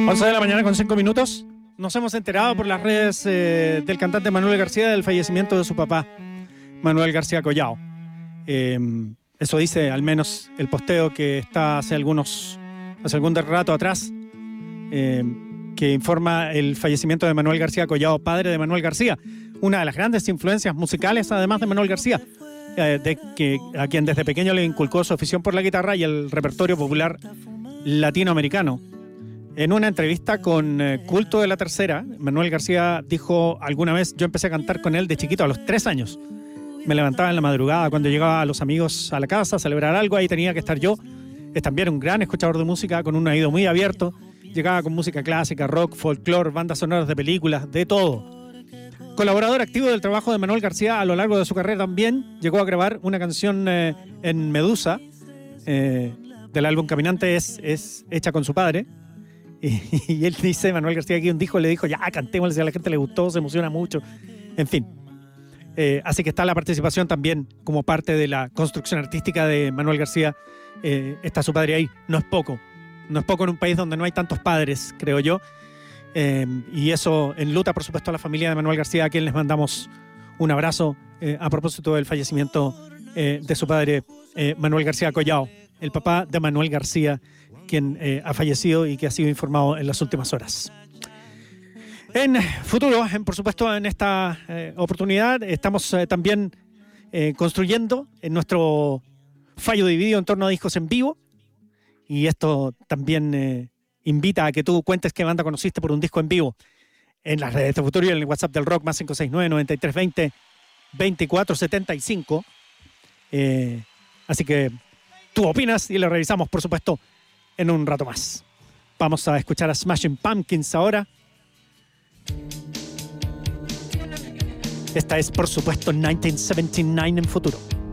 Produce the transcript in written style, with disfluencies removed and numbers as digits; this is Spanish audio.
11 de la mañana con 5 minutos. Nos hemos enterado por las redes del cantante Manuel García del fallecimiento de su papá, Manuel García Collao. Eso dice al menos el posteo que está hace algún rato atrás, que informa el fallecimiento de Manuel García Collao, padre de Manuel García, una de las grandes influencias musicales, además de Manuel García, a quien desde pequeño le inculcó su afición por la guitarra y el repertorio popular latinoamericano. En una entrevista con Culto de la Tercera, Manuel García dijo alguna vez: yo empecé a cantar con él de chiquito, a los 3 años. Me levantaba en la madrugada cuando llegaba a los amigos a la casa a celebrar algo, ahí tenía que estar yo. Es también un gran escuchador de música, con un oído muy abierto. Llegaba con música clásica, rock, folclore, bandas sonoras de películas, de todo. Colaborador activo del trabajo de Manuel García a lo largo de su carrera también, llegó a grabar una canción en Medusa, del álbum Caminante, es hecha con su padre. Y él dice, Manuel García, aquí le dijo, ya, cantémosle, a la gente le gustó, se emociona mucho, en fin. Así que está la participación también como parte de la construcción artística de Manuel García. Está su padre ahí. No es poco en un país donde no hay tantos padres, creo yo. Y eso enluta, por supuesto, a la familia de Manuel García, a quien les mandamos un abrazo a propósito del fallecimiento de su padre, Manuel García Collao, el papá de Manuel García, quien ha fallecido y que ha sido informado en las últimas horas. En futuro, por supuesto, en esta oportunidad, estamos también construyendo en nuestro fallo dividido en torno a discos en vivo. Y esto también invita a que tú cuentes qué banda conociste por un disco en vivo en las redes de Futuro y en el WhatsApp del Rock, más 569-9320-2475. Así que tú opinas y lo revisamos, por supuesto, en un rato más. Vamos a escuchar a Smashing Pumpkins ahora. Esta es, por supuesto, 1979 en Futuro.